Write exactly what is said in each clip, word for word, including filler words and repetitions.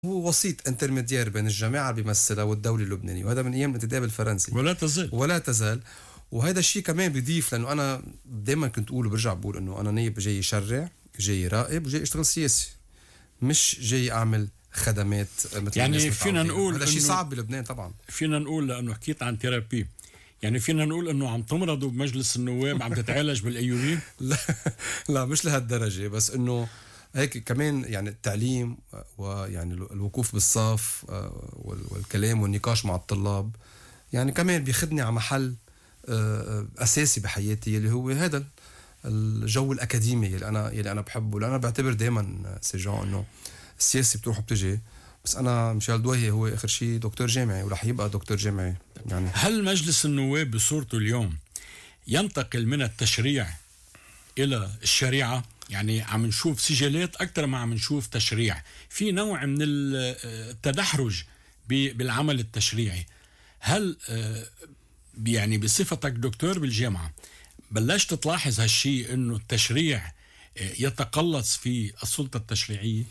هو وسيط انترميديير بين الجماعة اللي بيمثلها والدولة اللبنانية، وهذا من أيام الانتداب الفرنسي ولا تزال ولا تزال. وهذا الشيء كمان بيضيف، لأنه أنا دايما كنت أقول وبرجع بقول إنه أنا نايب جاي يشرع، جاي يراقب، وجاي أشتغل سياسي، مش جاي أعمل خدمات مثل يعني فينا نقول هذا شيء صعب بلبنان طبعا. فينا نقول لأنه حكيت عن ثيرابي، يعني فينا نقول إنه عم تمرضوا بمجلس النواب، عم تتعالج بالأيوبي؟ لا لا مش لهالدرجة، بس إنه هيك كمان يعني التعليم ويعني الوقوف بالصف والكلام والنقاش مع الطلاب يعني كمان بيخدني على محل أساسي بحياتي اللي هو هذا الجو الأكاديمي اللي أنا اللي أنا بحبه. لأن أنا بعتبر دايما سجان إنه السياسي بتروح وبتجي، بس أنا ميشيل دويهي هو آخر شيء دكتور جامعي ورح يبقى دكتور جامعي. يعني هل مجلس النواب بصورته اليوم ينتقل من التشريع إلى الشريعة؟ يعني عم نشوف سجلات أكثر ما عم نشوف تشريع، في نوع من التدحرج بالعمل التشريعي. هل يعني بصفتك دكتور بالجامعة بلشت تلاحظ هالشيء إنه التشريع يتقلص في السلطة التشريعية؟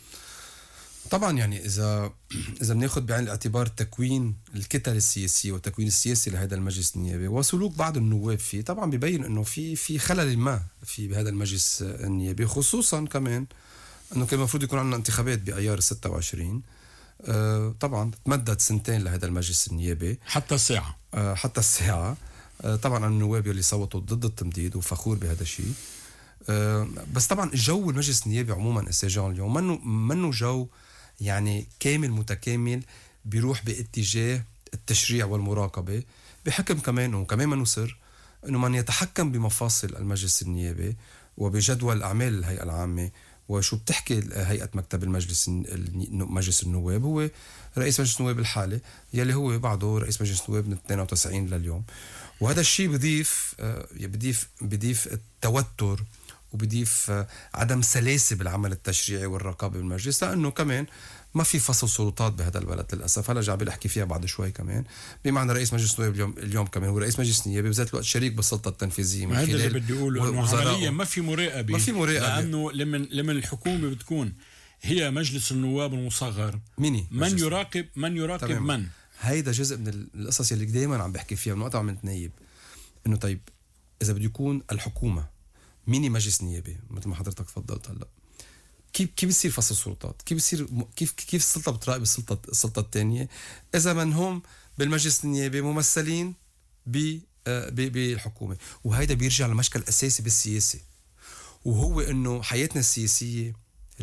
طبعا يعني إذا إذا بناخد بعين الاعتبار تكوين الكتل السياسية والتكوين السياسي لهذا المجلس النيابي وسلوك بعض النواب فيه، طبعا بيبين إنه في في خلل ما في بهذا المجلس النيابي، خصوصا كمان إنه كان المفروض يكون عندنا انتخابات بأيار ستة وعشرين. آه طبعا تمدد سنتين لهذا المجلس النيابي حتى الساعة آه حتى الساعة. آه طبعا النواب اللي صوتوا ضد التمديد وفخور بهذا الشيء. آه بس طبعا الجو المجلس النيابي عموما السجان اليوم منه منه جو يعني كامل متكامل بيروح باتجاه التشريع والمراقبة، بحكم كمان وكمان منه سر انه من يتحكم بمفاصل المجلس النيابي وبجدول اعمال الهيئة العامة وشو بتحكي هيئة مكتب المجلس مجلس النواب هو رئيس مجلس النواب الحالي يلي هو بعده رئيس مجلس النواب من اثنين وتسعين لليوم. وهذا الشيء بضيف بضيف بضيف التوتر وبضيف عدم سلاسة بالعمل التشريعي والرقابة بالمجلس، لأنه كمان ما في فصل سلطات بهذا البلد للأسف. هلا جاي أحكي فيها بعد شوي كمان، بمعنى رئيس مجلس النواب اليوم اليوم كمان هو رئيس مجلس النيابي بذات الوقت شريك بالسلطة التنفيذية من خلال هذا اللي بدي أقوله، إنه عمليا ما في مراقبة، ما في مراقبة لأنه لمن لمن الحكومة بتكون هي مجلس النواب المصغر، ميني من يراقب من يراقب تمام. من هيدا جزء من القصص اللي دايما عم بحكي فيها من وقت عم نتنايب، إنه طيب إذا بده يكون الحكومة ميني مجلس نيابي مثل ما حضرتك تفضلت هلا، كيف كيف بيصير فصل السلطات؟ كيف بيصير كيف كيف السلطه بتراقب السلطه السلطه الثانيه اذا من هم بالمجلس النيابي ممثلين ب بالحكومه؟ وهيدا بيرجع لمشكل اساسي بالسياسه، وهو انه حياتنا السياسيه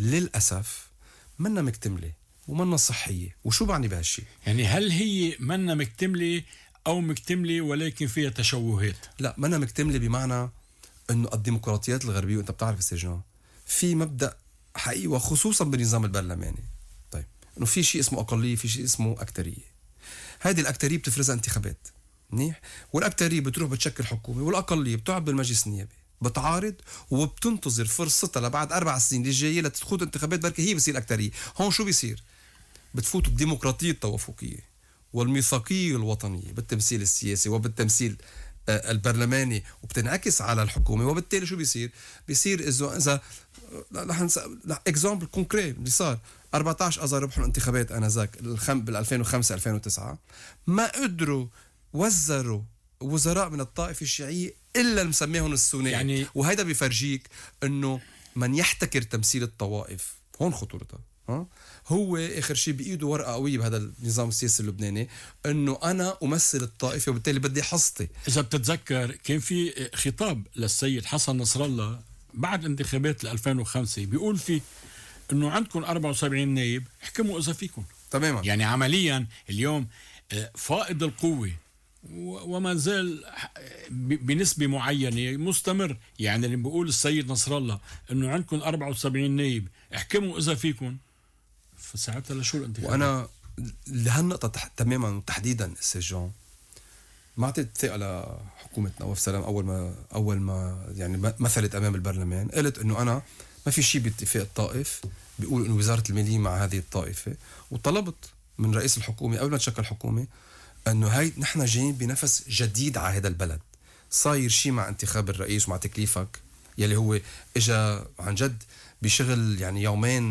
للاسف منا مكتمله ومنا صحيه. وشو بعني بهالشيء؟ يعني هل هي منا مكتمله او مكتمله ولكن فيها تشوهات؟ لا منا مكتمله بمعنى انه الديمقراطيات الغربيه، وانت بتعرف السجن في مبدا حقيقي وخصوصا بالنظام البرلماني، طيب انه في شيء اسمه اقليه، في شيء اسمه اكتريه. هذه الاكتريه بتفرزها انتخابات منيح، والاكتريه بتروح بتشكل حكومه، والاقليه بتقعد بالمجلس النيابي بتعارض وبتنتظر فرصتها لبعد اربع سنين الجايه لتدخل انتخابات بركي هي بصير الاكتريه. هون شو بيصير؟ بتفوت الديمقراطيه التوافقيه والميثاقيه الوطنيه بالتمثيل السياسي وبالتمثيل البرلماني، وبتنعكس على الحكومه. وبالتالي شو بيصير؟ بيصير اذا اذا رح اكزامبل كونكري اللي صار أربعة عشر اذار ربحوا الانتخابات انذاك الخم بال ألفين وخمسة ألفين وتسعة، ما قدروا وزروا وزراء من الطائفه الشيعيه الا مسميهم السنيه. يعني وهيدا بيفرجيك انه من يحتكر تمثيل الطوائف هون خطورتها. ها هو اخر شيء بايده ورقه قويه بهذا النظام السياسي اللبناني انه انا امثل الطائفه وبالتالي بدي حصتي. اذا بتتذكر كان في خطاب للسيد حسن نصر الله بعد انتخابات ألفين وخمسة بيقول فيه انه عندكم أربعة وسبعين نايب، احكموا اذا فيكم. تماما. يعني عمليا اليوم فائض القوه وما زال بنسبة معينة مستمر. يعني اللي بيقول السيد نصر الله انه عندكم أربعة وسبعين نايب، احكموا اذا فيكم، فساعتها لشو الانتخابات؟ وانا لهالنقطة تح... تماما تحديدا السجان ما اعطيت ثقة لحكومة نواف سلام اول ما اول ما يعني مثلت امام البرلمان، قلت انه انا ما في شيء باتفاق الطائف بيقول انه وزارة المالية مع هذه الطائفة، وطلبت من رئيس الحكومة قبل ما تشكل حكومة انه هاي نحن جايين بنفس جديد على هذا البلد. صاير شيء مع انتخاب الرئيس ومع تكليفك يلي هو اجا عن جد بشغل يعني يومين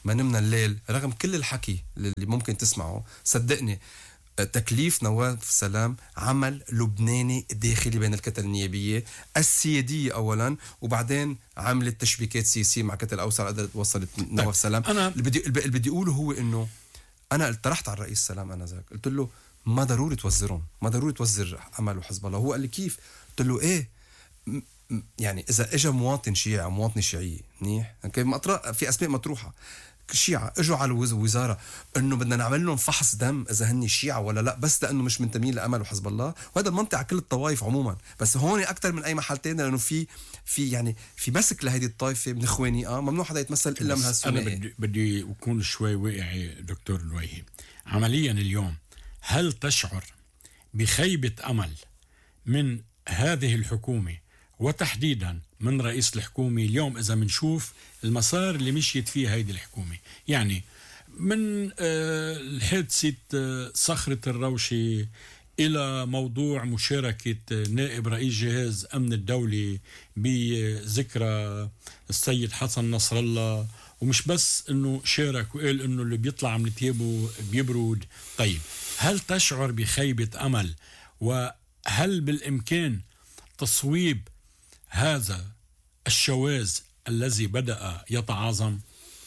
ما نمنا الليل رغم كل الحكي اللي ممكن تسمعه. صدقني تكليف نواف سلام عمل لبناني داخلي بين الكتل النيابية السيادية أولا، وبعدين عملت تشبيكات سياسية مع كتل أوسع قدرت وصلت نواف سلام. أنا اللي بدي اللي بدي أقوله هو إنه أنا طرحت على الرئيس سلام أنا ذاك قلت له ما ضروري توزرهم، ما ضروري توزر أمل وحزب الله. هو قال لي كيف؟ قلت له إيه يعني إذا إجا مواطن شيعي مواطنة شيعية منيح في أسماء مطروحة شيعة اجوا على الوزارة انه بدنا نعمل لهم فحص دم اذا هن شيعة ولا لا، بس لانه مش منتمين لامل وحزب الله. وهذا المنطق على كل الطوائف عموما، بس هون اكثر من اي محل تاني لانه في في يعني في مسك لهيدي الطائفه من اخواني اه ممنوع حدا يتمثل الا من هالثنائي. انا بدي بدي اكون شوي واقعي دكتور لويهي. عمليا اليوم هل تشعر بخيبة امل من هذه الحكومة وتحديدا من رئيس الحكومة اليوم إذا منشوف المسار اللي مشيت فيه هيدي الحكومة؟ يعني من الحادثة صخرة الروشي إلى موضوع مشاركة نائب رئيس جهاز أمن الدولة بذكرى السيد حسن نصر الله، ومش بس إنه شارك وقال إنه اللي بيطلع من تيابه بيبرد. طيب هل تشعر بخيبة أمل؟ وهل بالإمكان تصويب هذا الشواذ الذي بدأ يتعاظم؟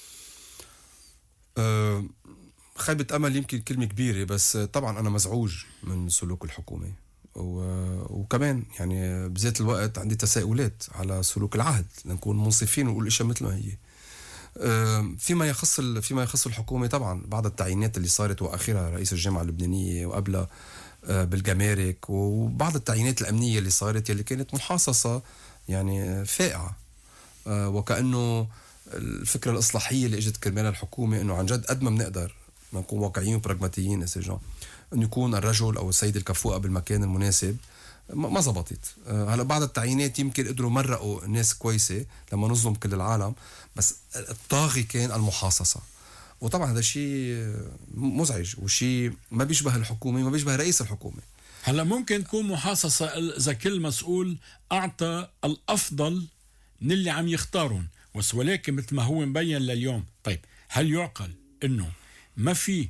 أه خيبة أمل يمكن كلمة كبيرة، بس طبعا أنا مزعوج من سلوك الحكومة، وكمان يعني بذات الوقت عندي تساؤلات على سلوك العهد لنكون منصفين ونقول إشياء مثل ما هي. أه فيما يخص فيما يخص الحكومة طبعا بعض التعيينات اللي صارت وآخرها رئيس الجامعة اللبنانية وقبلها بالجمارك وبعض التعيينات الأمنية اللي صارت اللي كانت محاصصة يعني فائعة، أه وكأنه الفكرة الإصلاحية اللي اجت كرمال الحكومة انه عن جد قد ما بنقدر نكون واقعيين وبراغماتيين اسجان انه يكون الرجل او السيد الكفؤة بالمكان المناسب ما زبطت. أه هلا بعض التعيينات يمكن قدروا مرقوا ناس كويسة لما نظلم كل العالم، بس الطاغي كان المحاصصة، وطبعا هذا شيء مزعج وشيء ما بيشبه الحكومة ما بيشبه رئيس الحكومة. هلا ممكن تكون محاصصة إذا كل مسؤول أعطى الأفضل من اللي عم يختارون، ولكن مثل ما هو مبين لليوم. طيب هل يعقل إنه ما في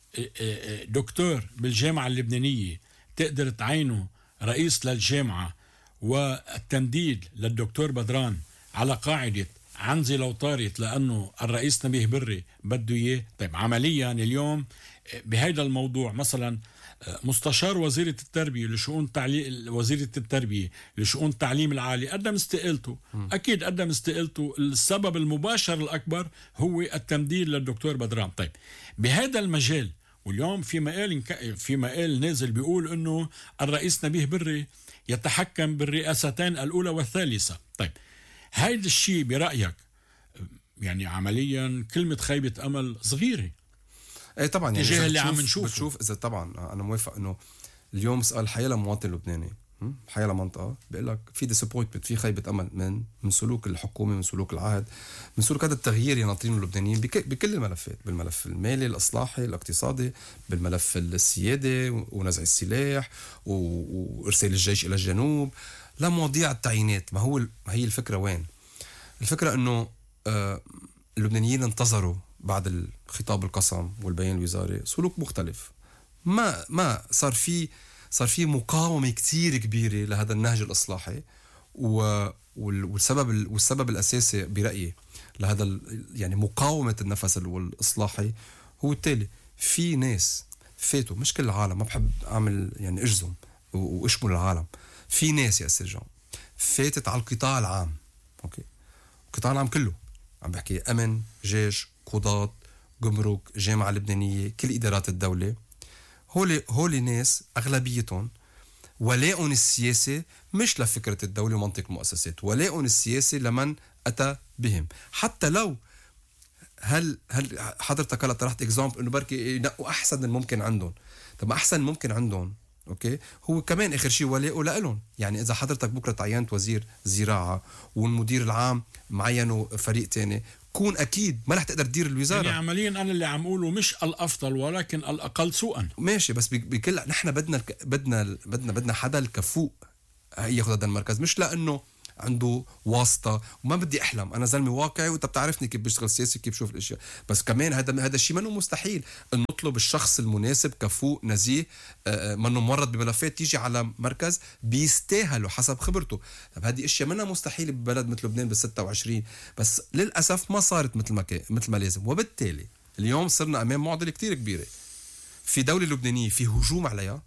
دكتور بالجامعة اللبنانية تقدر تعينه رئيس للجامعة والتمديد للدكتور بدران على قاعدة عنزي لو طارت لأنه الرئيس نبيه بري بده إياه؟ طيب عمليا اليوم بهذا الموضوع مثلا مستشار وزيرة التربية لشؤون تعليم وزيرة التربية لشؤون التعليم العالي قدم استقالته. م. أكيد قدم استقالته، السبب المباشر الأكبر هو التمديد للدكتور بدران. طيب بهذا المجال واليوم في مقال في مقال نازل بيقول إنه الرئيس نبيه بري يتحكم بالرئاستين الأولى والثالثة. طيب هيدا الشيء برأيك يعني عمليا كلمة خيبة أمل صغيرة؟ اي طبعا يعني تجاه اللي عم نشوفه. بتشوف اذا طبعا انا موافق انه اليوم سأل حيلا مواطن لبناني حيلا منطقه بيقول لك في ديسابوينتمنت في خيبه امل من من سلوك الحكومه من سلوك العهد من سلوك هذا التغيير يناطرين اللبنانيين بكل الملفات، بالملف المالي الاصلاحي الاقتصادي، بالملف السيادي ونزع السلاح وارسال الجيش الى الجنوب، لا مواضيع التعيينات. ما هو ما هي الفكره وين؟ الفكره انه آه اللبنانيين انتظروا بعد الخطاب القسم والبيان الوزاري سلوك مختلف. ما ما صار في صار في مقاومة كتير كبيرة لهذا النهج الإصلاحي، والسبب والسبب الأساسي برأيي لهذا يعني مقاومة النفس الإصلاحي هو التالي: في ناس فاتوا، مش كل العالم، ما بحب أعمل يعني أجزم وأشمل العالم، في ناس يا أستاذ فاتت على القطاع العام. أوكي، القطاع العام كله عم بحكي أمن، جيش، قضاة، جمرك، جامعة لبنانية، كل إدارات الدولة. هولي هولي ناس أغلبيتهم ولاء السياسي مش لفكرة الدولة ومنطق المؤسسات، ولاء السياسي لمن أتى بهم. حتى لو هل هل حضرتك هلا طرحت اكزامبل إنه بركي ينقوا أحسن الممكن عندهم. طب أحسن ممكن عندهم أوكي هو كمان آخر شيء ولاءه لهم. يعني إذا حضرتك بكرة تعينت وزير زراعة والمدير العام معينه فريق تاني، كون أكيد ما رح تقدر تدير الوزارة. يعني عمليا أنا اللي عم أقوله مش الأفضل ولكن الأقل سوءا. ماشي، بس بكل نحن بدنا بدنا بدنا بدنا حدا الكفؤ ياخذ هذا المركز، مش لأنه عنده واسطه. وما بدي احلم، انا زلمه واقعي وانت بتعرفني كيف بشتغل سياسي كيف بشوف الاشياء. بس كمان هذا هذا الشيء منه مستحيل ان نطلب الشخص المناسب كفؤ نزيه منه ممرض بملفات يجي على مركز بيستاهل حسب خبرته. طب هذه اشياء منها مستحيل ببلد مثل لبنان بالستة وعشرين، بس للاسف ما صارت مثل ما كان مثل ما لازم. وبالتالي اليوم صرنا امام معضله كتير كبيره في دولة لبنانية، في هجوم عليها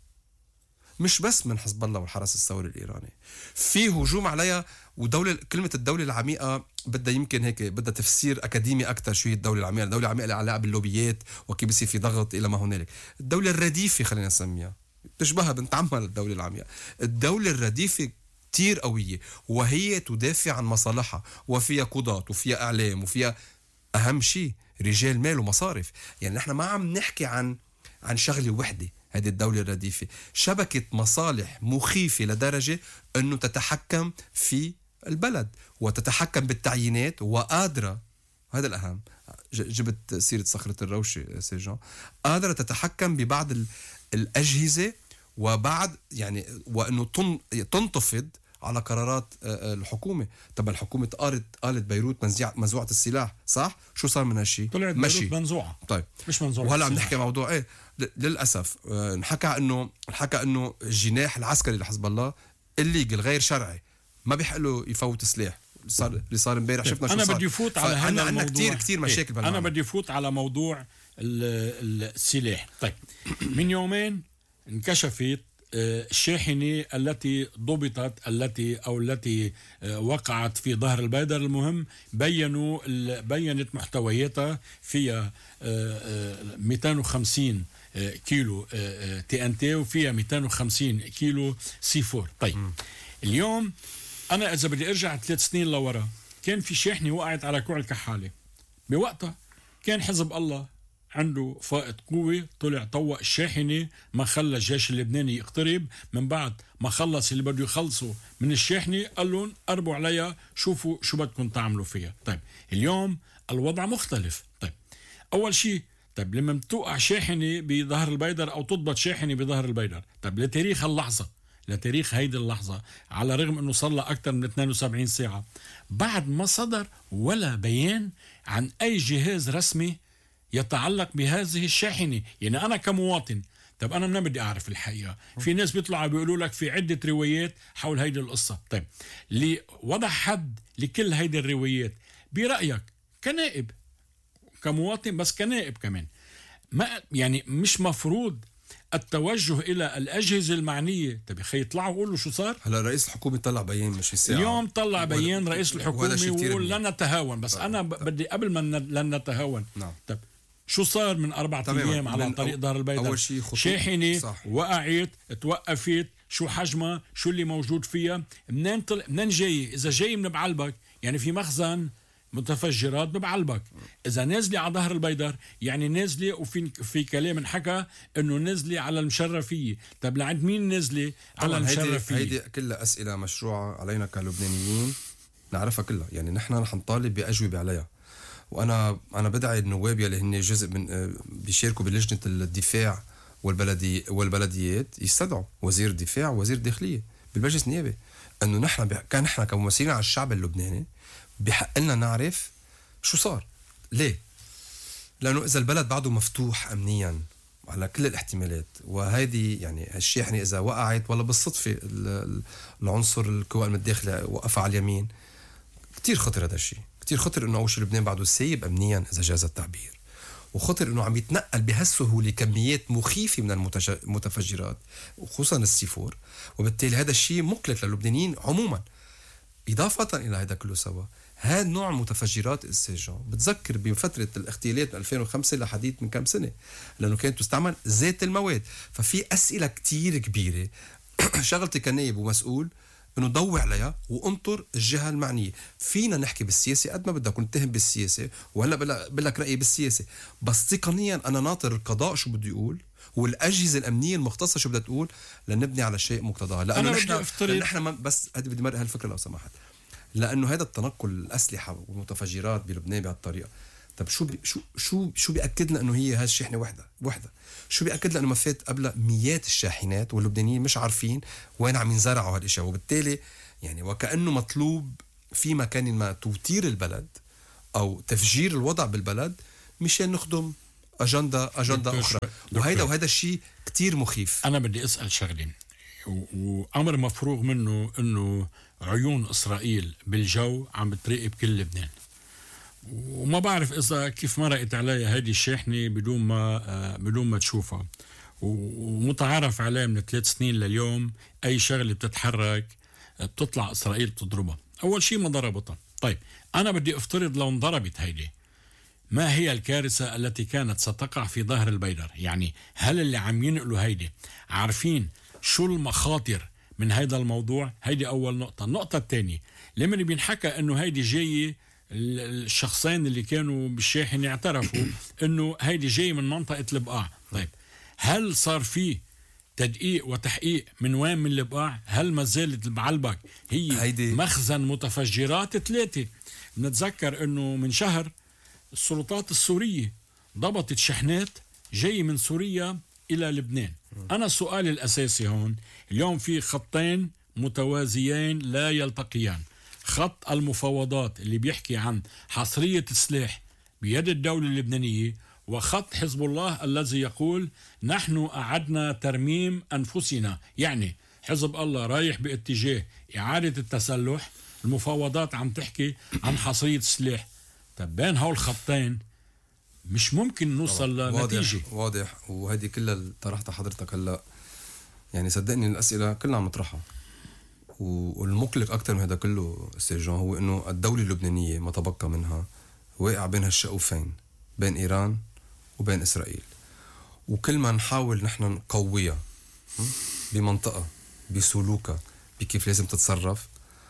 مش بس من حزب الله والحرس الثوري الإيراني، في هجوم عليها. ودولة كلمة الدولة العميقة بدها يمكن هيك بدها تفسير أكاديمي أكثر. شو هي الدولة العميقة؟ الدولة العميقة لها علاقة باللوبيات وكيف بصير في ضغط إلى ما هنالك. الدولة الرديفة خلينا نسميها، بتشبهها بنت عمها الدولة العميقة. الدولة الرديفة كتير قوية وهي تدافع عن مصالحها، وفيها قضاة وفيها إعلام وفيها أهم شيء رجال مال ومصارف. يعني نحن ما عم نحكي عن عن شغلة وحدة. هذه الدولة الرديفة شبكة مصالح مخيفة لدرجة أنه تتحكم في البلد وتتحكم بالتعيينات وقادرة، هذا الأهم، جبت سيرة صخرة الروشة سيجان، قادرة تتحكم ببعض الأجهزة وبعد يعني وأنه تنتفض على قرارات الحكومة. طب الحكومة قالت قالت بيروت منزوعة السلاح، صح؟ شو صار من هالشيء؟ طلعت بيروت منزوعة. طيب مش منزوعة. وهلا عم نحكي موضوع ايه للاسف نحكى انه نحكى انه الجناح العسكري لحزب الله الليجل غير شرعي ما بيحق له يفوت سلاح. صار اللي صار امبارح شفنا شو انا صار. بدي فوت على هذا الموضوع. عندنا كثير كثير مشاكل انا بدي فوت على موضوع السلاح. طيب من يومين انكشفت الشاحنة التي ضبطت التي أو التي وقعت في ظهر البيدر. المهم بينوا بينت محتوياتها فيها مئتين وخمسين كيلو تي ان تي وفيها مئتين وخمسين كيلو سي فور. طيب م. اليوم أنا إذا بدي أرجع ثلاث سنين لورا كان في شاحنة وقعت على كوع الكحالة. بوقتها كان حزب الله عنده فائض قوة، طلع طوق الشاحنة، ما خلى الجيش اللبناني يقترب. من بعد ما خلص اللي بده يخلصوا من الشاحنة قال لهم قربوا عليها شوفوا شو بدكم تعملوا فيها. طيب اليوم الوضع مختلف. طيب أول شيء طيب لما بتوقع شاحنة بظهر البيدر أو تضبط شاحنة بظهر البيدر، طيب لتاريخ اللحظة لتاريخ هيدي اللحظة، على رغم أنه صار له أكثر من اثنين وسبعين ساعة بعد ما صدر ولا بيان عن أي جهاز رسمي يتعلق بهذه الشاحنة. يعني أنا كمواطن طب أنا ما بدي أعرف الحقيقة. في ناس بيطلعوا بيقولوا لك في عدة روايات حول هيدي القصة. طيب لوضع حد لكل هيدي الروايات برأيك كنائب كمواطن بس كنائب كمان، ما يعني مش مفروض التوجه إلى الأجهزة المعنية؟ طب يخي يطلعوا وقولوا شو صار. هلا رئيس الحكومة طلع بيان مش ساعة اليوم طلع بيان رئيس الحكومة وقول لن نتهاون. بس طبعا. أنا بدي قبل ما لن نتهاون نعم. طب شو صار من أربعة أيام على طريق دار البيضاء؟ شاحنة وقعت توقفت، شو حجمها، شو اللي موجود فيها، منين طلع، منين جاي؟ إذا جاي من بعلبك يعني في مخزن متفجرات ببعلبك. إذا نازلة على ظهر البيدر يعني نازلة، وفي في كلام انحكى إنه نازلة على المشرفية. طب لعند مين نازلة على المشرفية؟ هيدي كلها أسئلة مشروعة علينا كلبنانيين نعرفها كلها. يعني نحن رح نطالب بأجوبة عليها. وأنا أنا بدعي النواب يلي هن جزء من بيشاركوا بلجنة الدفاع والبلدي والبلديات يستدعوا وزير الدفاع ووزير الداخلية بالمجلس النيابي، إنه نحن كان نحن كممثلين على الشعب اللبناني بحق لنا نعرف شو صار. ليه؟ لأنه إذا البلد بعده مفتوح أمنيا على كل الاحتمالات، وهذه يعني الشاحنة إذا وقعت ولا بالصدفة العنصر القوى المتداخلة وقفها على اليمين، كتير خطر هذا الشيء. كتير خطر إنه أول شيء لبنان بعده سايب أمنيا إذا جاز التعبير، وخطر إنه عم يتنقل بهالسهولة كميات مخيفة من المتفجرات وخصوصا السيفور. وبالتالي هذا الشيء مقلق للبنانيين عموما. إضافة إلى هذا كله سوا، هذا نوع متفجرات السجن بتذكر بفترة الاغتيالات من ألفين وخمسة لحديث من كم سنة، لأنه كانت تستعمل ذات المواد. ففي أسئلة كتير كبيرة شغلتي كنائب ومسؤول إنه ضوي عليها وانطر الجهة المعنية. فينا نحكي بالسياسة قد ما بدك نتهم بالسياسة، وهلا بقول لك رأيي بالسياسة، بس تقنيا أنا ناطر القضاء شو بده يقول والأجهزة الأمنية المختصة شو بدها تقول لنبني على شيء مقتضاه. لأنه نحن نحن بس هذه بدي مرق هالفكرة لو سمحت، لأنه هذا التنقل الأسلحة والمتفجرات بلبنان بهالطريقة. طب شو بي شو شو شو بيأكد لنا إنه هي هاي الشاحنة وحدة وحدة؟ شو بيأكد لنا إنه ما فات قبل مئات الشاحنات واللبنانيين مش عارفين وين عم ينزرعوا هالأشياء؟ وبالتالي يعني وكأنه مطلوب في مكان ما توتير البلد أو تفجير الوضع بالبلد مشان نخدم أجندة أجندة أخرى. وهيدا وهذا الشيء كتير مخيف. أنا بدي أسأل شغلين، وأمر مفروغ منه إنه عيون إسرائيل بالجو عم بتراقب كل لبنان، وما بعرف إذا كيف مرقت علي هذه الشاحنة بدون ما بدون ما تشوفها، ومتعارف عليه من ثلاث سنين لليوم أي شغلة بتتحرك بتطلع إسرائيل بتضربها. أول شيء ما ضربتها. طيب أنا بدي أفترض لو انضربت هيدي، ما هي الكارثة التي كانت ستقع في ظهر البيدر؟ يعني هل اللي عم ينقلوا هيدي عارفين شو المخاطر من هيدا الموضوع؟ هيدي أول نقطة. النقطة الثانية، لمن بينحكى أنه هيدي جاية، الشخصين اللي كانوا بالشاحن اعترفوا أنه هيدي جاية من منطقة البقاع. طيب هل صار فيه تدقيق وتحقيق من وين من البقاع؟ هل ما زالت بعلبك هي هيدي مخزن متفجرات ثلاثة؟ نتذكر أنه من شهر السلطات السورية ضبطت شحنات جاي من سوريا إلى لبنان. أنا سؤالي الأساسي هون، اليوم في خطين متوازيين لا يلتقيان، خط المفاوضات اللي بيحكي عن حصرية السلاح بيد الدولة اللبنانية، وخط حزب الله الذي يقول نحن أعدنا ترميم أنفسنا. يعني حزب الله رايح باتجاه إعادة التسلح، المفاوضات عم تحكي عن حصرية السلاح. طب بين هول الخطين مش ممكن نوصل لنتيجة. واضح, واضح. وهذه كلها طرحتها حضرتك هلا، يعني صدقني الأسئلة كلها عم نطرحها. والمقلق أكتر من هذا كله سيرجان هو إنه الدولة اللبنانية ما تبقى منها واقع بين هالشقوفين، بين إيران وبين إسرائيل. وكل ما نحاول نحن نقويها بمنطقة، بسلوكها، بكيف لازم تتصرف،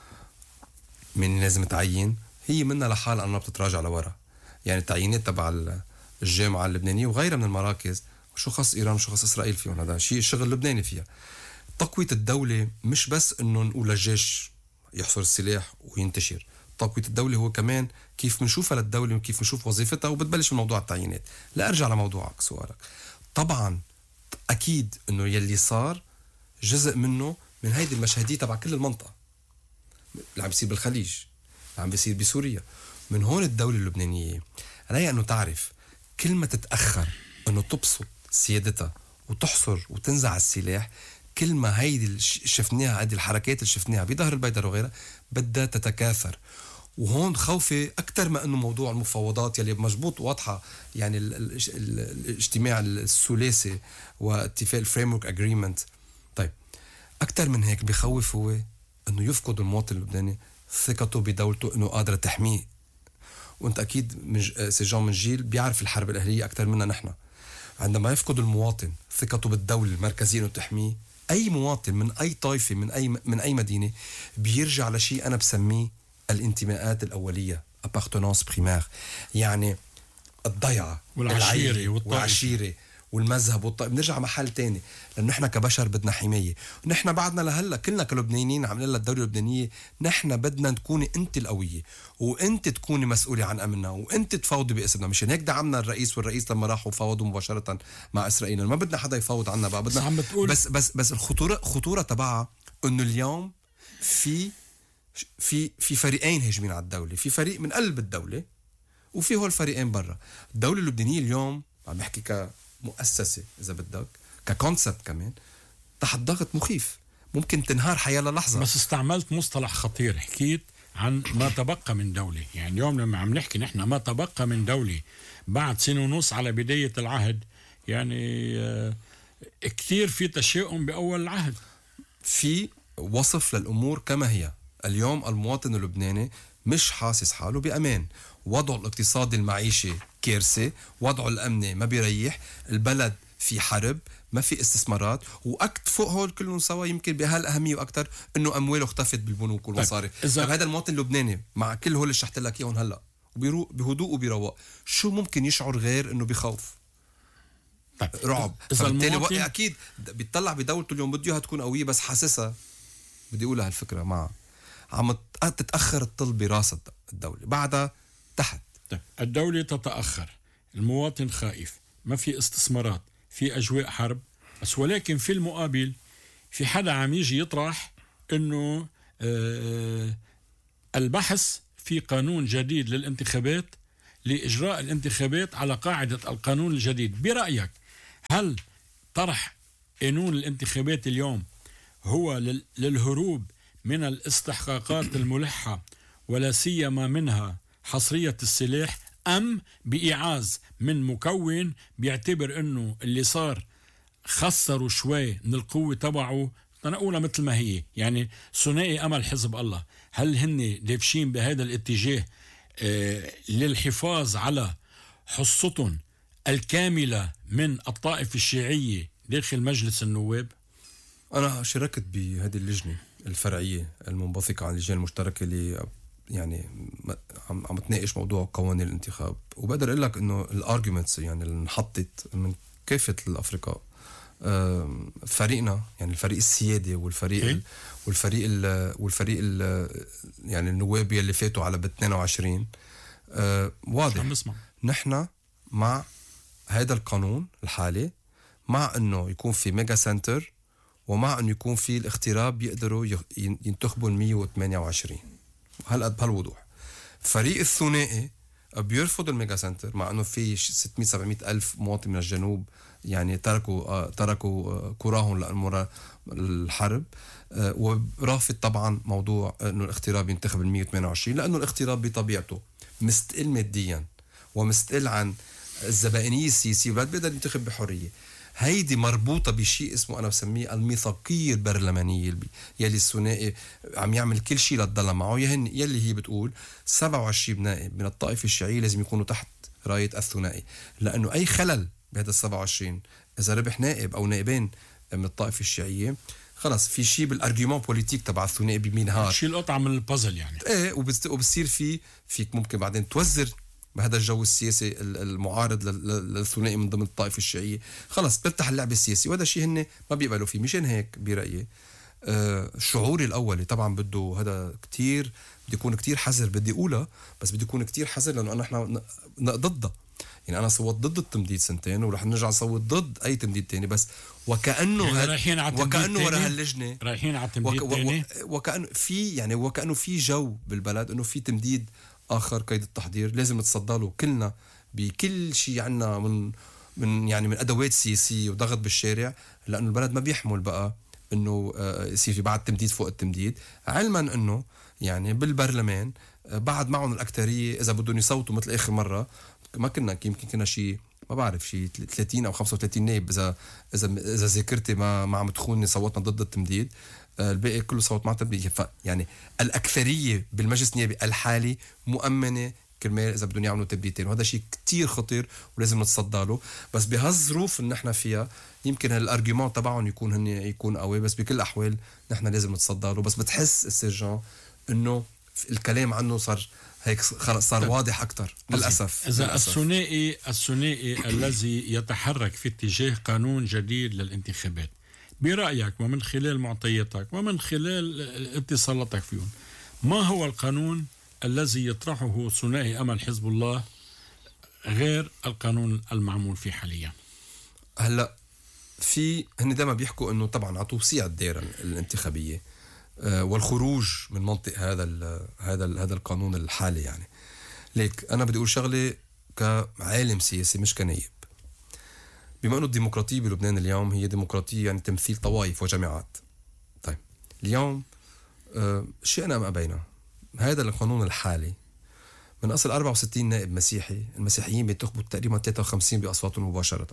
من لازم تعين، هي منها لحالها أنها بتتراجع لورا. يعني التعيينات تبع الجامعة اللبنانية وغيرها من المراكز، وشو خص إيران وشو خص إسرائيل فيهم، هذا شيء شغل لبناني فيها. تقوية الدولة مش بس إنه نقول للجيش يحصر السلاح وينتشر، تقوية الدولة هو كمان كيف منشوفها للدولة وكيف منشوف وظيفتها. وبتبلش من موضوع التعيينات. لا أرجع لموضوعك سؤالك، طبعا أكيد إنه يلي صار جزء منه من هيدي المشهدية تبع كل المنطقة، اللي عم بيصير بالخليج، اللي عم بيصير بسوريا. من هون الدولة اللبنانية عليها أنه تعرف كل ما تتأخر أنه تبسط سيادتها وتحصر وتنزع السلاح، كل ما هيدي اللي شفناها، هيدي الحركات اللي شفناها بظهر البيدر وغيرها بدها تتكاثر. وهون خوفي أكتر ما أنه موضوع المفاوضات يلي مجبوط واضحة، يعني ال ال ال الاجتماع الثلاثي واتفاق الفريمورك اجريمنت. طيب أكتر من هيك بخوف هو أنه يفقد المواطن اللبناني ثقته بدولته أنه قادرة تحميه. وانت أكيد سجان من جيل بيعرف الحرب الأهلية أكتر منا نحن. عندما يفقد المواطن ثقته بالدولة المركزية أنه تحميه، أي مواطن من أي طائفة من أي من أي مدينة بيرجع لشيء أنا بسميه الانتماءات الأولية، appartenance primaire، يعني الضيعة والعشيرة والعشيرة والمذهب والطائف. بنرجع محل تاني، لأنه نحن كبشر بدنا حماية. ونحن بعدنا لهلا كلنا كلبنانيين عم نقول للدولة اللبنانية نحن بدنا تكوني أنت القوية، وأنت تكوني مسؤولة عن أمننا، وأنت تفاوضي باسمنا. مشان هيك دعمنا الرئيس والرئيس لما راحوا فاوضوا مباشرة مع إسرائيل. ما بدنا حدا يفاوض عنا بقى، بدنا بس بس بس الخطورة خطورة تبعها إنه اليوم في في في فريقين هاجمين على الدولة. في فريق من قلب الدولة وفي هول الفريقين برا. الدولة اللبنانية اليوم عم بحكي كمؤسسة إذا بدك، ككونسبت كمان، تحت ضغط مخيف، ممكن تنهار حياة للحظة. بس استعملت مصطلح خطير، حكيت عن ما تبقى من دولة. يعني اليوم لما عم نحكي نحن ما تبقى من دولة بعد سنة ونص على بداية العهد، يعني آه كثير في تشاؤم بأول العهد. في وصف للأمور كما هي اليوم. المواطن اللبناني مش حاسس حاله بأمان، وضعه الاقتصادي المعيشي كارثة، وضعه الأمني ما بيريح، البلد في حرب، ما في استثمارات، وأكت فوق هول كلهم سوا يمكن بهالأهمية وأكتر إنه أمواله اختفت بالبنوك والمصاري. طيب إذا هذا المواطن اللبناني مع كل هول اللي شرحت لك إياهم هلا وبيروق بهدوء وبيروق، شو ممكن يشعر غير إنه بخوف؟ طيب رعب. فبالتالي المواطن... أكيد بيطلع بدولته اليوم بده تكون قوية، بس حاسسها بدي أقولها هالفكرة معها عم تتأخر الطل براس الدولة بعدها تحت. طيب الدولة تتأخر، المواطن خائف، ما في استثمارات، في أجواء حرب، بس ولكن في المقابل في حدا عم يجي يطرح إنه آه، البحث في قانون جديد للانتخابات لإجراء الانتخابات على قاعدة القانون الجديد. برأيك هل طرح قانون الانتخابات اليوم هو لل- للهروب من الاستحقاقات الملحة ولا سيما منها حصرية السلاح، أم بإعاز من مكون بيعتبر أنه اللي صار خسروا شوي من القوة تبعه تنقولها مثل ما هي، يعني ثنائي أمل حزب الله، هل هن دافشين بهذا الاتجاه آه للحفاظ على حصتهم الكاملة من الطائفة الشيعية داخل مجلس النواب؟ أنا شاركت بهذه اللجنة الفرعية المنبثقة عن اللجان المشتركة اللي يعني عم عم تناقش موضوع قوانين الانتخاب، وبقدر أقول لك إنه الارجيومنتس يعني اللي انحطت من كافة الأفرقاء، فريقنا يعني الفريق السيادي والفريق ال والفريق ال والفريق ال يعني النواب اللي فاتوا على ب اثنين وعشرين واضح نحن مع هذا القانون الحالي، مع إنه يكون في ميجا سنتر ومع أنه يكون في الاغتراب يقدروا ينتخبوا المية وثمانية وعشرين. هلأ بهالوضوح فريق الثنائي بيرفض الميجا سنتر، مع أنه في ستمية سبعمية ألف مواطن من الجنوب يعني تركوا تركوا كراهم لأمور الحرب، ورافض طبعا موضوع أنه الاغتراب ينتخب المية وثمانية وعشرين، لأنه الاغتراب بطبيعته مستقل ماديا ومستقل عن الزبائنية السياسية، وبعد بيقدر ينتخب بحرية. هيدي مربوطة بشيء اسمه أنا بسميه الميثاقية البرلمانية، يلي الثنائي عم يعمل كل شيء لتضل معه، يلي هي بتقول سبعة وعشرين نائب من الطائفة الشيعية لازم يكونوا تحت راية الثنائي، لأنه أي خلل بهذا السبعة وعشرين إذا ربح نائب أو نائبين من الطائفة الشيعية خلاص في شيء بالارجيومون بوليتيك تبع الثنائي بمنهار، شيء القطعة من البازل يعني. ايه وبصير في فيك ممكن بعدين توزر بهذا الجو السياسي المعارض للثنائي من ضمن الطائفة الشيعية، خلص بتفتح اللعب السياسي، وهذا الشيء هن ما بيقبلوا فيه. مشان هيك برأيي آه شعوري الأولي طبعا بده هذا كتير بدي يكون كتير حذر، بدي أقولها بس بدي يكون كتير حذر، لأنه أنا إحنا ضدها. يعني أنا صوت ضد التمديد سنتين ورح نرجع نصوت ضد أي تمديد تاني، بس وكأنه يعني رايحين على وكأنه ورا هاللجنة رايحين على تمديد وك تاني، وكأنه في يعني وكأنه في جو بالبلد إنه في تمديد آخر قيد التحضير لازم نتصدى له كلنا بكل شيء عنا من من يعني من أدوات سياسية وضغط بالشارع، لأنه البلد ما بيحمل بقى إنه يصير في بعد تمديد فوق التمديد، علما إنه يعني بالبرلمان بعد معهم الأكترية إذا بدهم يصوتوا مثل آخر مرة ما كنا يمكن كنا شيء ما بعرف شيء ثلاثين أو خمسة وثلاثين نائب إذا إذا إذا ذاكرتي ما ما عم تخونني صوتنا ضد التمديد، الباقي كله صوت مع التمديد. يعني الأكثرية بالمجلس النيابي الحالي مؤمنة كرمال إذا بدهم يعملوا تبديلتين، وهذا شيء كتير خطير ولازم نتصدى له. بس بهالظروف اللي نحن فيها يمكن هالارجيومون تبعهم يكون هن يكون قوي، بس بكل الأحوال نحن لازم نتصدى له. بس بتحس السيرجان إنه الكلام عنه صار هيك خلص صار واضح أكتر للأسف. إذا الثنائي الثنائي الذي يتحرك في اتجاه قانون جديد للانتخابات برأيك ومن خلال معطياتك ومن خلال اتصالاتك فيهم، ما هو القانون الذي يطرحه ثنائي أمل حزب الله غير القانون المعمول فيه حاليا؟ هلا في هن دائما بيحكوا انه طبعا على توسيع الدائره الانتخابيه والخروج من منطق هذا ال هذا ال هذا القانون الحالي. يعني ليك انا بدي اقول شغله كعالم سياسي مش كنايب، بما انه الديمقراطيه بلبنان اليوم هي ديمقراطيه يعني تمثيل طوائف وجماعات. طيب اليوم آه شئنا ام ابينا هذا القانون الحالي من اصل أربعة وستين نائب مسيحي، المسيحيين بينتخبوا تقريبا ثلاثة وخمسين باصواتهم مباشره.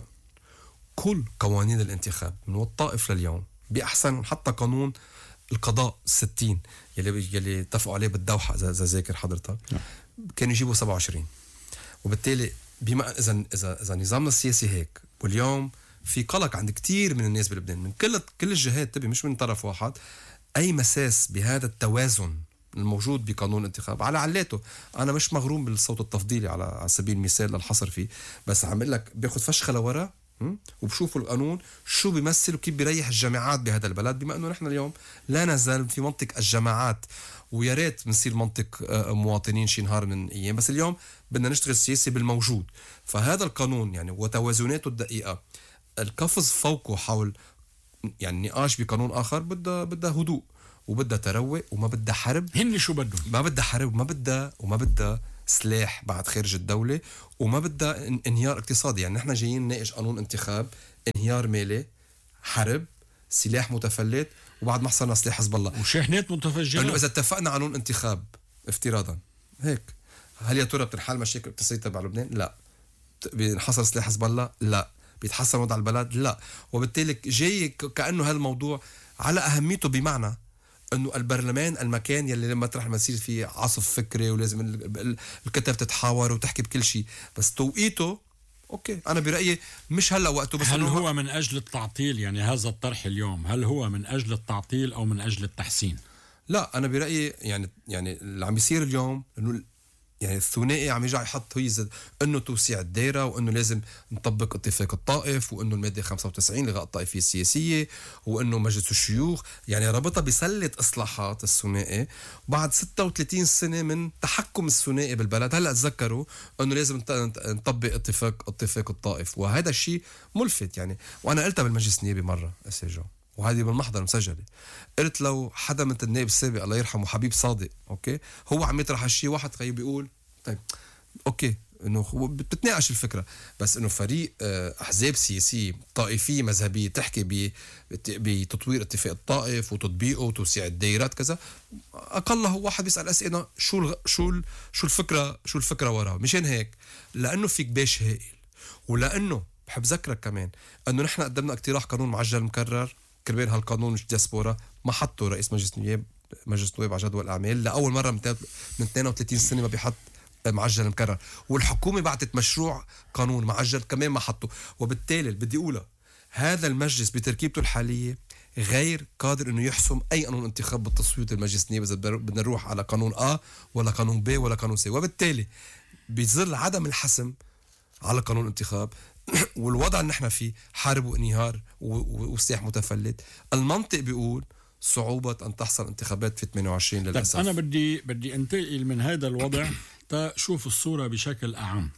كل قوانين الانتخاب من والطائف لليوم باحسن، حتى قانون القضاء الستين يلي يلي اتفقوا عليه بالدوحه اذا ذاكر حضرتك كانوا يجيبوا سبعة وعشرين. وبالتالي بما اذا اذا اذا نظامنا السياسي هيك، واليوم في قلق عند كتير من الناس بلبنان من كل كل الجهات، تبي مش من طرف واحد، اي مساس بهذا التوازن الموجود بقانون الانتخاب على علاته. انا مش مغروم بالصوت التفضيلي على سبيل المثال للحصر فيه، بس عم اقول لك باخذ فشخه لورا وبشوفوا القانون شو بيمثل وكيف بيريح الجامعات بهذا البلد، بما انه نحن اليوم لا نزال في منطق الجماعات، ويا ريت بنصير منطق مواطنين شي نهار من ايام، بس اليوم بدنا نشتغل سياسي بالموجود. فهذا القانون يعني وتوازناته الدقيقه القفز فوقه حول يعني نقاش بقانون اخر بدها بدها هدوء وبدها تروق وما بدها حرب. هن شو بدهم؟ ما بدها حرب وما بدها وما بدها سلاح بعد خارج الدولة، وما بدها انهيار اقتصادي. يعني نحن جايين نناقش قانون انتخاب، انهيار مالي، حرب، سلاح متفلت، وبعد ما حصلنا سلاح حزب الله وشاحنات متفجرة. انه اذا اتفقنا قانون انتخاب افتراضا هيك، هل يا ترى بتنحل مشاكل اقتصادية تبع لبنان؟ لا. بينحصر سلاح حزب الله؟ لا. بيتحسن وضع البلد؟ لا. وبالتالي جاي كأنه هالموضوع على أهميته، بمعنى انه البرلمان المكان يلي لما ترح مسير فيه عصف فكري، ولازم الكتاب تتحاور وتحكي بكل شيء، بس توقيته اوكي انا برأيي مش هلا وقته. بس هل هو من اجل التعطيل؟ يعني هذا الطرح اليوم هل هو من اجل التعطيل او من اجل التحسين؟ لا، انا برأيي يعني يعني اللي عم بيصير اليوم انه يعني الثنائي عم يرجع يحط هيزة انه توسيع الدائره، وانه لازم نطبق اتفاق الطائف، وانه الماده خمسة وتسعين لغاء الطائفيه السياسيه، وانه مجلس الشيوخ، يعني رابطها بسله اصلاحات الثنائي بعد ستة وثلاثين سنه من تحكم الثنائي بالبلد. هلا تذكروا انه لازم نطبق اتفاق اتفاق الطائف، وهذا الشيء ملفت يعني. وانا قلتها بالمجلس النيابي مره اسجل، وهذه بالمحضر مسجله، قلت لو حدا من النائب السابق الله يرحمه حبيب صادق اوكي هو عم يطرح هالشيء، واحد خيو بيقول طيب اوكي انه بتتناقش الفكره، بس انه فريق احزاب سياسيه طائفيه مذهبيه تحكي بتطوير اتفاق الطائف وتطبيقه وتوسيع الدائرات كذا، اقله واحد بيسال اسئله شو الغ... شو ال... شو الفكره شو الفكره وراها. مشان هيك لانه في كباش هائل، ولانه بحب ذكرك كمان انه نحن قدمنا اقتراح قانون معجل مكرر كربين هالقانون مش دياسبورا، ما حطه رئيس مجلس النواب مجلس النواب على جدول الاعمال لاول مره من اثنين وثلاثين سنه، ما بيحط معجل مكرر، والحكومه بعتت مشروع قانون معجل كمان ما حطه. وبالتالي بدي اقولها هذا المجلس بتركيبته الحاليه غير قادر انه يحسم اي قانون انتخاب بالتصويت المجلس النيابي اذا بدنا نروح على قانون ا ولا قانون ب ولا قانون سي، وبالتالي بيظل عدم الحسم على قانون الانتخاب والوضع اللي نحن فيه حرب وانهيار وسلاح متفلت. المنطق بيقول صعوبة أن تحصل انتخابات في ثمانية وعشرين للأسف. أنا بدي بدي أنتقل من هذا الوضع تشوف الصورة بشكل أعم.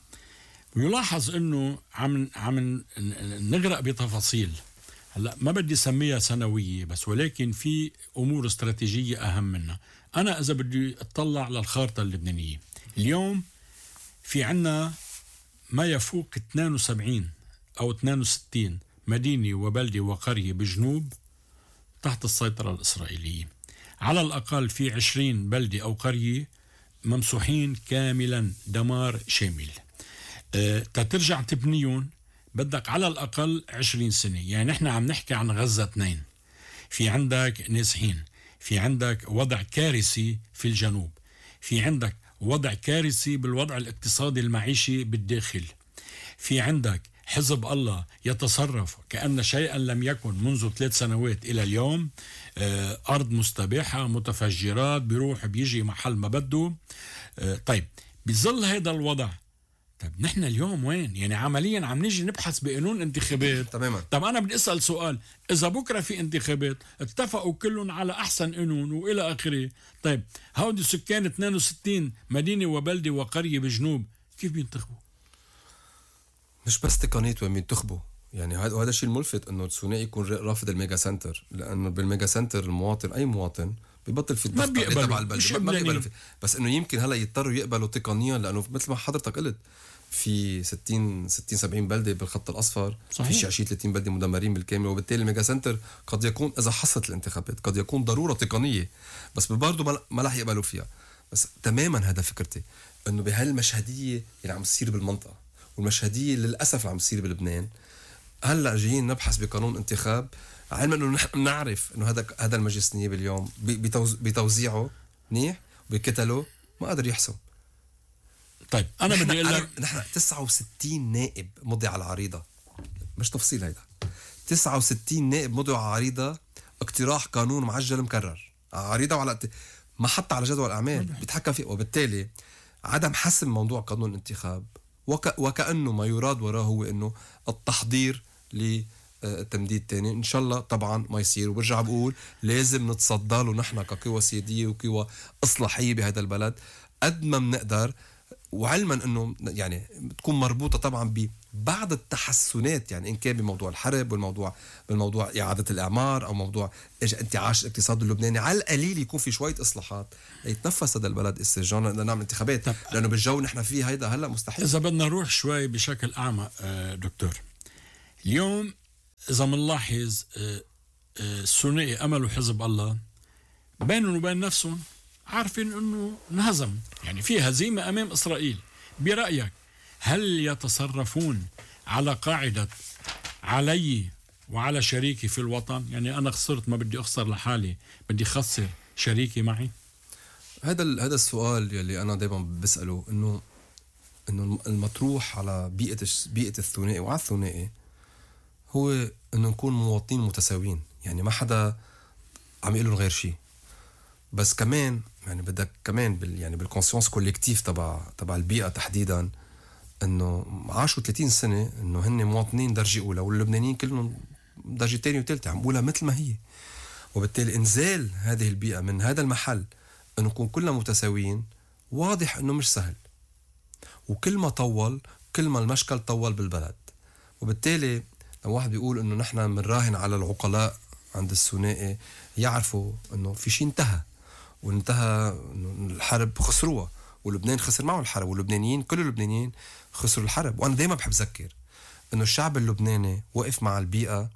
يلاحظ إنه عم عم نغرق بتفاصيل، هلا ما بدي سميها سنوية بس، ولكن في أمور استراتيجية أهم منها. أنا إذا بدي أطلع للخارطة اللبنانية اليوم، في عنا ما يفوق اثنين وسبعين أو اثنين وستين مدينة وبلدة وقرية بجنوب تحت السيطرة الإسرائيلية. على الأقل في عشرين بلدة أو قرية ممسوحين كاملا دمار شامل. أه تترجع تبنيون بدك على الأقل عشرين سنة. يعني نحن عم نحكي عن غزة اثنين، في عندك نازحين، في عندك وضع كارثي في الجنوب، في عندك وضع كارثي بالوضع الاقتصادي المعيشي بالداخل، في عندك حزب الله يتصرف كأن شيئا لم يكن منذ ثلاث سنوات إلى اليوم، آه أرض مستباحة، متفجرات، بيروح بيجي محل ما بده. آه طيب بيظل هذا الوضع، طيب نحن اليوم وين؟ يعني عمليا عم نيجي نبحث بقانون انتخابات. تماما. طب أنا بدي أسأل سؤال، إذا بكرة في انتخابات اتفقوا كلهم على أحسن قانون وإلى آخره، طيب هودي سكان اثنين وستين مدينة وبلدة وقرية بجنوب كيف بينتخبوا؟ مش بس تقنيت وين بينتخبوا، يعني هذا وهذا الشيء الملفت انه الثنائي يكون رافض الميجا سنتر، لانه بالميجا سنتر المواطن اي مواطن ببطل في الضغط تبع البلد، ما بيقبلوا فيه. بس انه يمكن هلا يضطروا يقبلوا تقنيا، لانه مثل ما حضرتك قلت في ستين ستين سبعين بلده بالخط الاصفر، صحيح. في شي عشرين ثلاثين بلده مدمرين بالكامل، وبالتالي الميجا سنتر قد يكون اذا حصلت الانتخابات قد يكون ضروره تقنيه، بس برضه ما رح يقبلوا فيها. بس تماما هذا فكرتي، انه بهالمشهديه اللي عم تصير بالمنطقه والمشهديه للاسف اللي عم تصير بلبنان، هلا جايين نبحث بقانون انتخاب، علما انه نحن نعرف انه هذا هذا المجلس النيابي اليوم بتوزيعه منيح وبكتله ما قادر يحسم. طيب انا بدي اقول لك نحن تسعة وستين نائب مضي على العريضه، مش تفصيل هيدا، تسعة وستين نائب مضوا على عريضه اقتراح قانون معجل مكرر على عريضه، وعلى ما حتى على جدول الاعمال بيتحكى فيه. وبالتالي عدم حسم موضوع قانون الانتخاب وك... وكأنه ما يراد وراه هو انه التحضير للتمديد تاني. ان شاء الله طبعا ما يصير، وبرجع بقول لازم نتصدى له نحن كقوى سياديه وقوى اصلاحيه بهذا البلد قد ما بنقدر. وعلما انه يعني تكون مربوطه طبعا ببعض التحسنات، يعني ان كان بموضوع الحرب والموضوع بالموضوع اعاده الاعمار او موضوع انتعاش الاقتصاد اللبناني، على القليل يكون في شويه اصلاحات ليتنفس هذا البلد السجون لنعمل انتخابات، لانه بالجو نحن فيه هيدا هلا مستحيل. اذا بدنا نروح شوي بشكل اعمق دكتور، اليوم اذا بنلاحظ الثنائي امل وحزب الله بينهم وبين نفسهم عارفين انه انهزم، يعني في هزيمه امام اسرائيل. برايك هل يتصرفون على قاعده علي وعلى شريكي في الوطن؟ يعني انا خسرت ما بدي اخسر لحالي، بدي خسر شريكي معي. هذا هذا السؤال يلي انا دائما بساله، انه انه المطروح على بيئه بيئه الثنائي وعلى الثنائي هو انه نكون مواطنين متساويين، يعني ما حدا عم يقول غير شيء، بس كمان يعني بدك كمان بال يعني بالكونسيونس كوليكتيف تبع تبع البيئه تحديدا، انه عاشوا ثلاثين سنه انه هن مواطنين درجه اولى، واللبنانيين كلهم درجه ثانيه وثالثه عم بقولها مثل ما هي. وبالتالي انزال هذه البيئه من هذا المحل انه نكون كلنا متساويين، واضح انه مش سهل، وكل ما طول كل ما المشكل طول بالبلد. وبالتالي لو واحد بيقول انه نحن بنراهن على العقلاء عند الثنائي، يعرفوا انه في شيء انتهى، وانتهى انه الحرب خسروها، ولبنان خسر معه الحرب، واللبنانيين كل اللبنانيين خسروا الحرب. وانا دايما بحب اذكر انه الشعب اللبناني وقف مع البيئه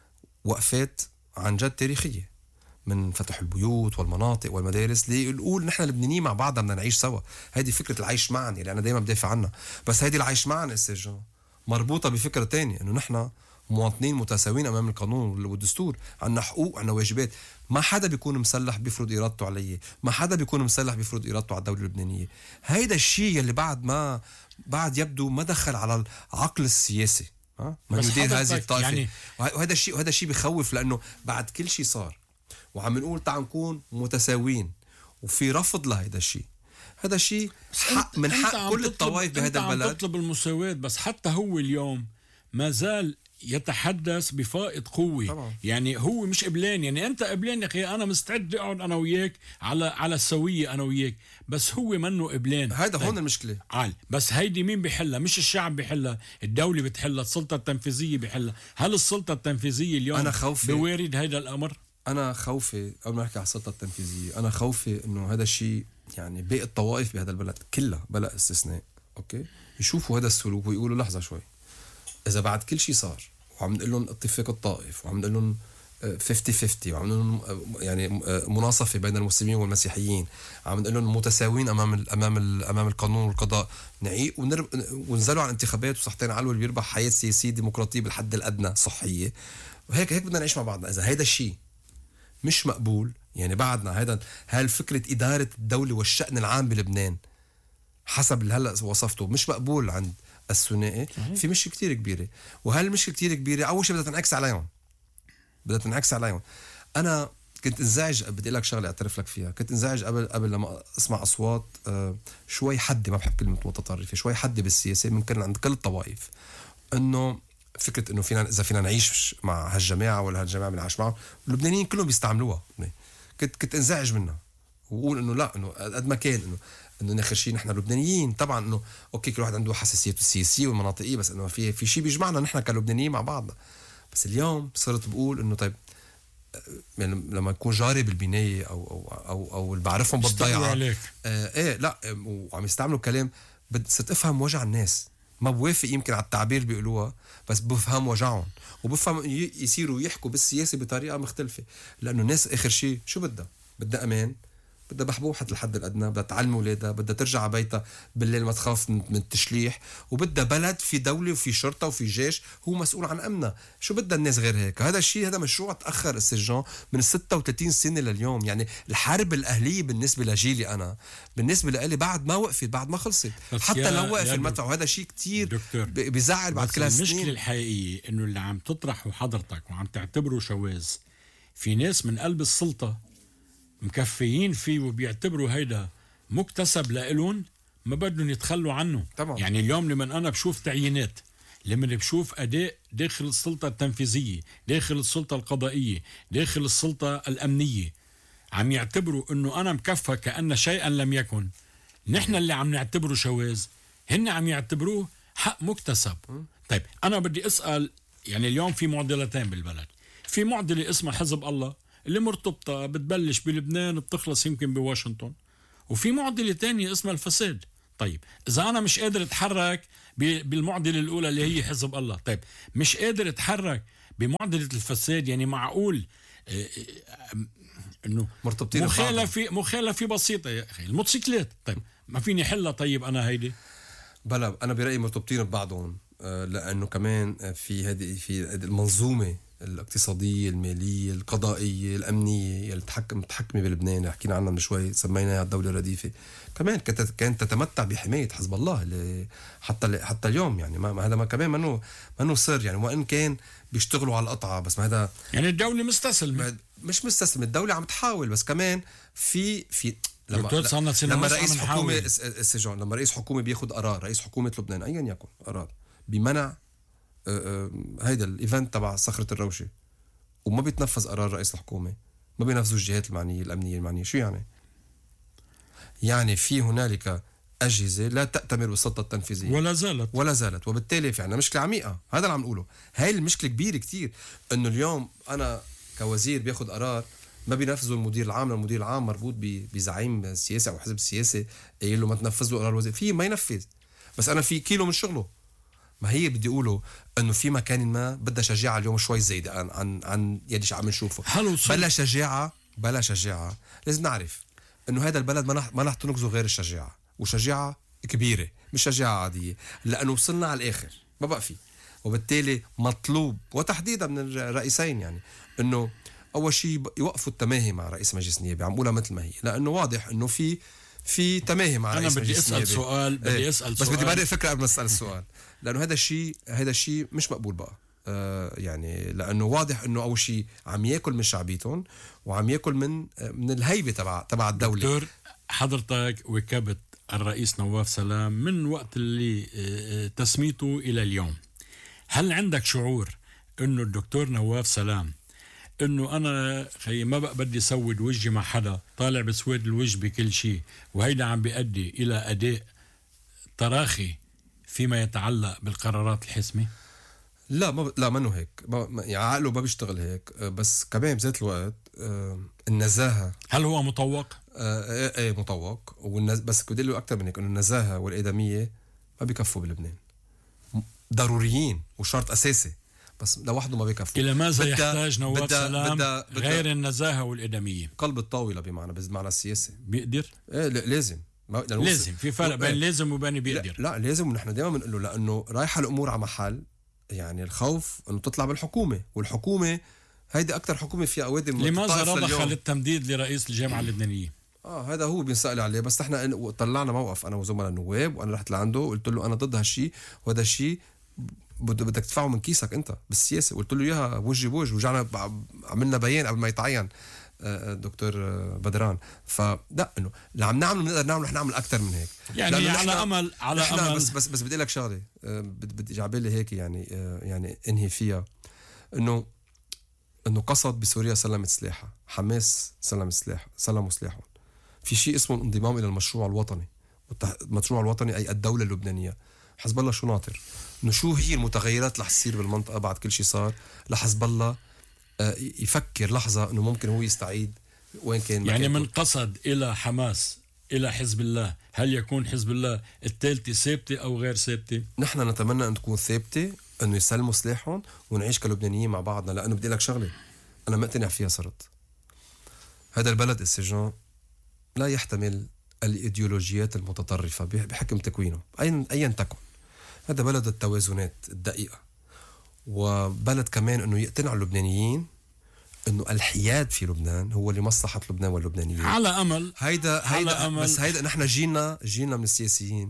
وقفات عن جد تاريخيه، من فتح البيوت والمناطق والمدارس لنقول نحن اللبنانيين مع بعضنا بدنا نعيش سوا. هذه فكره العيش معا اللي انا دايما بدافع عنها، بس هذه العيش معا السجن مربوطه بفكره تانية، انه نحن مواطنين متساويين امام القانون والدستور، عنا حقوق، عنا واجبات. ما حدا بيكون مسلح بيفرض ارادته علي، ما حدا بيكون مسلح بيفرض ارادته على الدوله اللبنانيه. هيدا الشيء اللي بعد ما بعد يبدو ما دخل على العقل السياسي، ها ما يدير هذه الطائفه يعني. وهذا الشيء وهذا الشيء بخوف، لانه بعد كل شيء صار وعم نقول تعال نكون متساويين، وفي رفض لهذا الشيء. هذا الشيء حق من حق كل الطوائف بهذا البلد. انت عم تطلب المساواة، بس حتى هو اليوم ما زال يتحدث بفائض قوة طبعا. يعني هو مش قبلان، يعني انت قبلان يا اخي، انا مستعد اقعد انا وياك على على السوية انا وياك، بس هو منه قبلان. هذا هون المشكلة. عال بس هيدي مين بيحلها؟ مش الشعب بيحلها، الدولة بتحلها، السلطة التنفيذية بيحلها. هل السلطة التنفيذية اليوم أنا خوفي بوارد هيدا الامر؟ انا خوفي قبل ما نحكي على السلطة التنفيذية، انا خوفي انه هذا الشيء يعني باقي الطوائف بهذا البلد كلها بلا استثناء اوكي يشوفوا هذا السلوك ويقولوا لحظة شوي، اذا بعد كل شيء صار وعم نقول لهم اتفاق الطائف وعم نقول لهم خمسين خمسين وعم نقول لهم يعني مناصفه بين المسلمين والمسيحيين، عم نقول لهم متساويين امام ال امام ال امام القانون والقضاء، نعيق وننزلوا على الانتخابات وصحتين علو اللي بيربح حياه سياسيه ديمقراطيه بالحد الادنى صحيه، وهيك هيك بدنا نعيش مع بعضنا. اذا هيدا الشيء مش مقبول، يعني بعدنا هيدا هالفكره اداره الدوله والشان العام بلبنان حسب اللي هلا وصفته مش مقبول عند الثنائي، في مشكله كتير كبيره. وهالمشكله كتير كبيره اول شيء بدها تنعكس عليهم، بدها تنعكس عليهم. انا كنت انزعج، بدي لك شغله اعترف لك فيها، كنت انزعج قبل قبل لما اسمع اصوات آه شوي حده، ما بحب كلمه متطرفه، شوي حده بالسياسه ممكن عند كل الطوائف، انه فكره انه فينا اذا فينا نعيش مع هالجماعه ولا هالجماعه بنعيش معهم، اللبنانيين كلهم بيستعملوها. كنت كنت انزعج منها واقول انه لا، انه قد ما كان انه انه اخر شيء نحن اللبنانيين طبعا انه اوكي كل واحد عنده حساسيته السياسيه والمناطقيه، بس انه في في شيء بيجمعنا نحن كلبنانيين مع بعض. بس اليوم صرت بقول انه طيب يعني لما يكون جاري بالبنايه او او او او اللي بعرفهم بالضيعه آه ايه لا وعم يستعملوا كلام، صرت افهم وجع الناس. ما بوافق يمكن على التعبير اللي بيقولوها، بس بفهم وجعهم وبفهم يصيروا يحكوا بالسياسه بطريقه مختلفه، لانه الناس اخر شيء شو بدها؟ بدها امان، بدها بحبوحة الحد الأدنى، بدها تعلم أولادها، بدها ترجع على بيتها بالليل ما تخاف من التشليح، وبدها بلد في دولة وفي شرطة وفي جيش هو مسؤول عن أمنها. شو بدها الناس غير هيك؟ هذا الشيء هذا مشروع تأخر السجان من ستة وثلاثين سنة لليوم. يعني الحرب الأهلية بالنسبة لجيلي أنا، بالنسبة لي بعد ما وقفت، بعد ما خلصت، حتى لو وقف المدفع، وهذا شيء كتير بيزعل بعد كل هالسنين. المشكلة الحقيقية إنه اللي عم تطرحه حضرتك وعم تعتبره شواذ، في ناس من قلب السلطة مكفيين فيه وبيعتبروا هيدا مكتسب لإلون، ما بدهم يتخلوا عنه طبعا. يعني اليوم لمن أنا بشوف تعيينات، لمن بشوف أداء داخل السلطة التنفيذية، داخل السلطة القضائية، داخل السلطة الأمنية، عم يعتبروا أنه أنا مكفى كأن شيئا لم يكن. نحن اللي عم نعتبره شواذ، هن عم يعتبروه حق مكتسب. طيب أنا بدي أسأل، يعني اليوم في معضلتين بالبلد. في معضلة اسمها حزب الله اللي مرتبطة بتبلش بلبنان بتخلص يمكن بواشنطن، وفي معضلة تانية اسمها الفساد. طيب إذا أنا مش قادر أتحرك بالمعضلة الأولى اللي هي حزب الله، طيب مش قادر أتحرك بمعضلة الفساد، يعني معقول إنه مرتبطين مخالفة مخالفة بسيطة يا أخي الموتوسيكلات، طيب ما فيني حلها. طيب أنا هيدي بلا أنا برأيي مرتبطين ببعضهم، لأنه كمان في هذه في المنظومة الاقتصادية المالية القضائية الأمنية اللي تحكم متحكمة بلبنان اللي حكينا عنها من شوي سميناها الدولة الرديفة، كمان كانت تتمتع بحماية حزب الله اللي حتى حتى اليوم. يعني ما هذا ما كمان منه منه سر، يعني وإن كان بيشتغلوا على القطعة، بس ما هذا يعني الدولة مستسلمة، مش مستسلمة، الدولة عم تحاول، بس كمان في في لما لما رئيس حكومة السجون لما رئيس حكومة بياخد قرار، رئيس حكومة لبنان أيا يكن قرار بمنع هيدا الايفنت تبع صخرة الروشة وما بيتنفذ قرار رئيس الحكومة، ما بينفذوا الجهات المعنية الأمنية المعنية، شو يعني؟ يعني في هنالك أجهزة لا تأتمر بالسلطة التنفيذية ولا زالت ولا زالت وبالتالي في عنا مشكلة عميقة. هذا اللي عم نقوله، هاي المشكلة كبيرة كتير، إنه اليوم أنا كوزير بياخد قرار ما بينفذه المدير العام، المدير العام مربوط بزعيم السياسة أو حزب السياسي قايل له ما تنفذ له قرار الوزير، في ما ينفذ، بس أنا في كيلو من شغله. ما هي بدي أقوله إنه في مكان ما بدها شجاعة اليوم شوي زايدة عن عن عن يلي عم نشوفه. بلا شجاعة بلا شجاعة لازم نعرف إنه هذا البلد ما نح ما نح تنقذه غير الشجاعة، وشجاعة كبيرة مش شجاعة عادية، لأنه وصلنا على الآخر ما بقى فيه. وبالتالي مطلوب وتحديدا من الرئيسين يعني إنه أول شيء يوقفوا التماهي مع رئيس مجلس النيابة، عم بقولها مثل ما هي، لأنه واضح إنه في في تماهي مع رئيس مجلس النيابة. أنا بدي أسأل سؤال بدي ايه. أسأل بس سؤال بدي بدي فكرة قبل ما أسأل السؤال، لأنه هذا الشيء هذا الشيء مش مقبول بقى. آه يعني لأنه واضح إنه أول شيء عم يأكل من شعبيتهم وعم يأكل من من الهيبة تبع تبع الدولة. دكتور حضرتك وكبت الرئيس نواف سلام من وقت اللي تسميته إلى اليوم، هل عندك شعور إنه الدكتور نواف سلام إنه أنا خي ما بقى بدي سود وجهي مع حدا، طالع بسويد الوجه بكل شيء، وهيدا عم بيؤدي إلى أداء تراخي فيما يتعلق بالقرارات الحاسمة؟ لا ما ب... لا منه هيك، ما... يعني عقله ما بيشتغل هيك، بس كمان بذات الوقت آه النزاهة. هل هو مطوق؟ آه ايه مطوق، والنز... بس بدي له أكتر من هيك، إنه النزاهة والإدمية ما بيكفوا بلبنان، ضروريين وشرط أساسي، بس لوحده ما بيكفوا. إلى ماذا بدأ يحتاج نواف بدأ سلام بدأ بدأ غير النزاهة والإدمية؟ قلب الطاولة بمعنى بمعنى السياسي بيقدر؟ ايه لازم لازم في فرق بين لازم وبين بيقدر. لا, لا لازم، ونحن دائما بنقول له لأنه رايحة الأمور على محل، يعني الخوف انه تطلع بالحكومه، والحكومه هيدي اكثر حكومه فيها اوادم. لماذا رضخ للتمديد لرئيس الجامعه اللبنانيه؟ اه هذا هو بينسأل عليه، بس احنا طلعنا موقف انا وزملاء النواب، وانا رحت لعنده وقلت له انا ضد هالشيء، وهذا الشيء بدك تدفعه من كيسك انت بالسياسه. قلت له اياها وجه بوجه، ورجعنا عملنا بيان قبل ما يتعين دكتور بدران. فلا انه اللي عم نعمل بنقدر نعمل، رح نعمل اكثر من هيك يعني على امل على امل بس بس بس بدي لك شغله بدي اجي لي هيك يعني يعني انهي فيها، انه انه قصد بسوريا سلمت سلاحها، حماس سلم سلاح سلموا سلاحهم. في شيء اسمه الانضمام الى المشروع الوطني، المشروع الوطني اي الدوله اللبنانيه. حزب الله شو ناطر؟ انه شو هي المتغيرات اللي رح تصير بالمنطقه بعد كل شيء صار، لحزب الله يفكر لحظه انه ممكن هو يستعيد وين كان. يعني من قصد الى حماس الى حزب الله، هل يكون حزب الله الثالثه ثابته او غير ثابته؟ نحن نتمنى ان تكون ثابته، انه يسلموا سلاحهم ونعيش كلبنانيين مع بعضنا. لانه بدي لك شغله انا مقتنع فيها صرت، هذا البلد السجن لا يحتمل الايديولوجيات المتطرفه بحكم تكوينه ايا ايا تكن. هذا بلد التوازنات الدقيقه، وبلد كمان انه يقتنع اللبنانيين انه الحياد في لبنان هو لمصلحه لبنان واللبنانيين. على امل هيدا هيدا أمل. بس هيدا نحن جينا جينا من السياسيين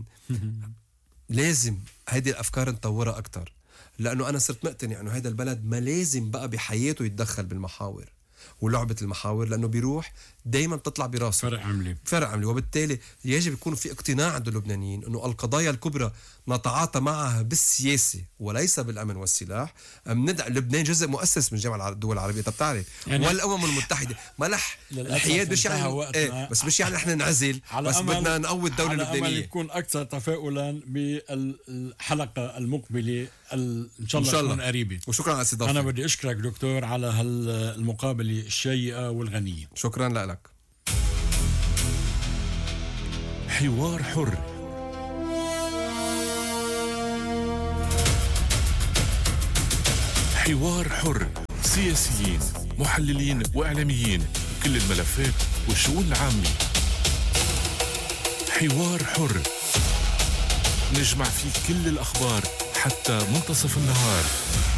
لازم هيدي الافكار نطورها اكثر، لانه انا صرت مقتنع انه هيدا البلد ما لازم بقى بحياته يتدخل بالمحاور ولعبه المحاور، لانه بيروح دايما بتطلع براسه فرق عملي فرق عملي. وبالتالي يجب يكون في اقتناع عند اللبنانيين انه القضايا الكبرى نتعاطى معها بالسياسه وليس بالامن والسلاح. ندع لبنان جزء مؤسس من جامعه الدول العربيه، طب تعرف يعني والامم المتحده ملح الحياد مش يعني ايه بس مش يعني احنا نعزل بس بدنا نقوي الدوله اللبنانيه. على امل يكون اكثر تفاؤلا بالحلقه المقبله ان شاء الله تكون قريبه. وشكرا على الاستضافه. انا بدي اشكرك دكتور على هالمقابله الشيقه والغنيه. شكرا لك. حوار حر، حوار حر، سياسيين، محللين وإعلاميين، كل الملفات والشؤون العامة. حوار حر، نجمع فيه كل الأخبار حتى منتصف النهار.